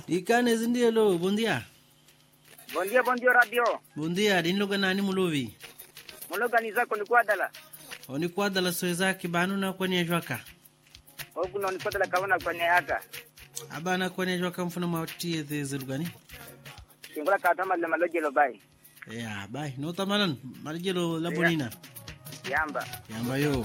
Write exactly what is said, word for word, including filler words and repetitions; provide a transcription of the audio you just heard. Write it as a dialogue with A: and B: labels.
A: Ikane zindielo, bom dia.
B: Bom dia, bom dia radio.
A: Bom dia, dinloga nani muluvi?
B: Muloga ni zako ni kwadala.
A: Oni kwadala soezaki banu na kwenye jwaka.
B: Ogu no ni kwadala kawana kwenye haka.
A: Abana kwenye jwaka mfuna mautie the zilugani?
B: Singola katama le malojelo bai.
A: Ya, bai. No tamalan, malojelo labonina.
B: Yamba.
A: Yamba yo.